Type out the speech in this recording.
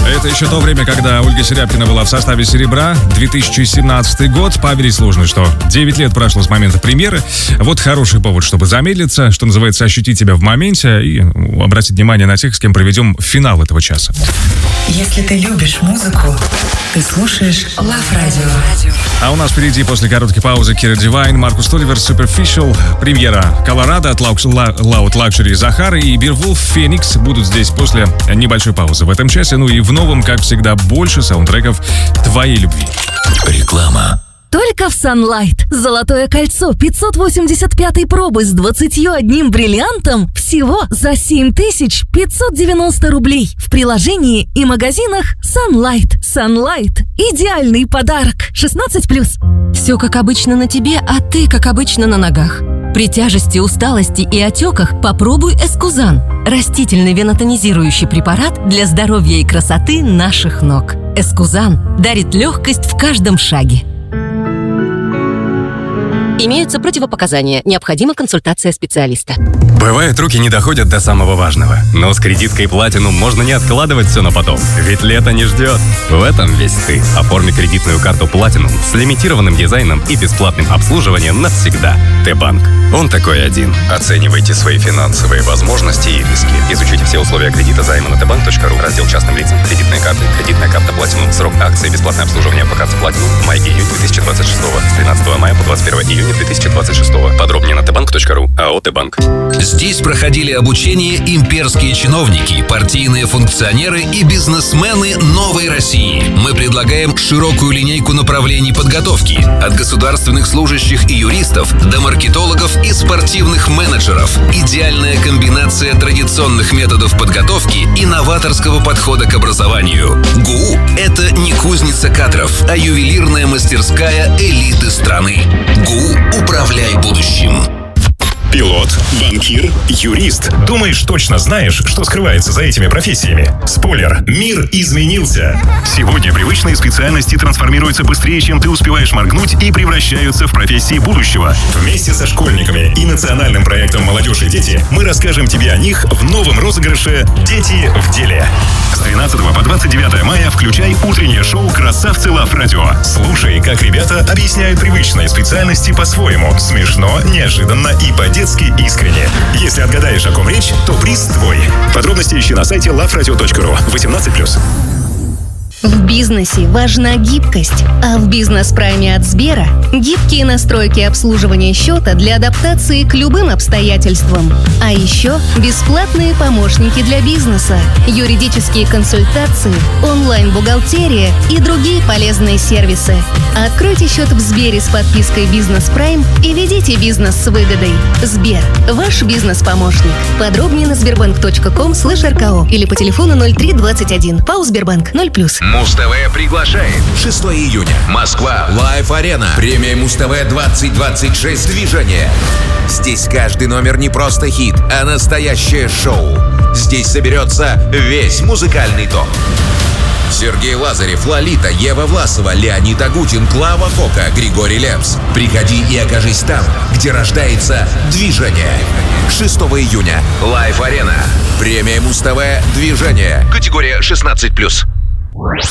Это еще то время, когда Ольга Серябкина была в составе «Серебра». 2017 год. Поверить сложно, что 9 лет прошло с момента премьеры. Вот хороший повод, чтобы замедлиться, что называется, ощутить себя в моменте и обратить внимание на тех, с кем проведем финал этого часа. Если ты любишь музыку, ты слушаешь Love Radio. А у нас впереди после короткой паузы Кира Дивайн, Маркус Толивер, Superficial, премьера Колорадо от Loud Luxury, Захара и Beerwolf, Phoenix будут здесь после небольшой паузы в этом часе. Ну и в новом, как всегда, больше саундтреков твоей любви. Реклама. Только в Sunlight. Золотое кольцо 585-й пробы с 21 бриллиантом всего за 7590 рублей. В приложении и магазинах Sunlight. Sunlight. Идеальный подарок. 16+. Все как обычно на тебе, а ты как обычно на ногах. При тяжести, усталости и отеках попробуй Эскузан. Растительный венотонизирующий препарат для здоровья и красоты наших ног. Эскузан дарит легкость в каждом шаге. Имеются противопоказания. Необходима консультация специалиста. Бывает, руки не доходят до самого важного. Но с кредиткой Platinum можно не откладывать все на потом. Ведь лето не ждет. В этом весь ты. Оформи кредитную карту Platinum с лимитированным дизайном и бесплатным обслуживанием навсегда. Т-банк. Он такой один. Оценивайте свои финансовые возможности и риски. Изучите все условия кредита займа на tbank.ru. Раздел частным лицам. Кредитные карты. Кредитная карта Platinum. Срок акции. Бесплатное обслуживание по карте Platinum. Май-июнь 2026. С 13 мая по 21 июня 2026. Подробнее на tbank.ru. АО «Т-банк». Здесь проходили обучение имперские чиновники, партийные функционеры и бизнесмены новой России. Мы предлагаем широкую линейку направлений подготовки. От государственных служащих и юристов до маркетологов и спортивных менеджеров. Идеальная комбинация традиционных методов подготовки и новаторского подхода к образованию. ГУ – это не кузница кадров, а ювелирная мастерская элиты страны. ГУ «Управляй будущим». Пилот, банкир, юрист. Думаешь, точно знаешь, что скрывается за этими профессиями? Спойлер, мир изменился. Сегодня привычные специальности трансформируются быстрее, чем ты успеваешь моргнуть, и превращаются в профессии будущего. Вместе со школьниками и национальным проектом «Молодежь и дети» мы расскажем тебе о них в новом розыгрыше «Дети в деле». С 13 по 29 мая включай утреннее шоу «Красавцы Love Radio». Слушай, как ребята объясняют привычные специальности по-своему. Смешно, неожиданно и по-детски искренне. Если отгадаешь, о ком речь, то приз твой. Подробности ищи на сайте loveradio.ru. 18+. В бизнесе важна гибкость, а в бизнес-прайме от Сбера гибкие настройки обслуживания счета для адаптации к любым обстоятельствам. А еще бесплатные помощники для бизнеса, юридические консультации, онлайн-бухгалтерия и другие полезные сервисы. Откройте счет в Сбере с подпиской «Бизнес Прайм» и ведите бизнес с выгодой. Сбер – ваш бизнес-помощник. Подробнее на sberbank.com/rko или по телефону 0321. ПАО «Сбербанк» 0+. Муз-ТВ приглашает. 6 июня. Москва. Лайв-арена. Премия Муз-ТВ 2026. Движение. Здесь каждый номер не просто хит, а настоящее шоу. Здесь соберется весь музыкальный топ. Сергей Лазарев, Лолита, Ева Власова, Леонид Агутин, Клава Кока, Григорий Лепс. Приходи и окажись там, где рождается движение. 6 июня. Лайв-арена. Премия Муз-ТВ. Движение. Категория 16+.